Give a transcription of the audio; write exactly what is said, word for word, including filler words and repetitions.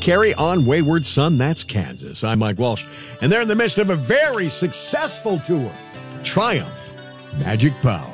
Carry On Wayward Son, that's Kansas. I'm Mike Walsh, and they're in the midst of a very successful tour. Triumph, Magic Power.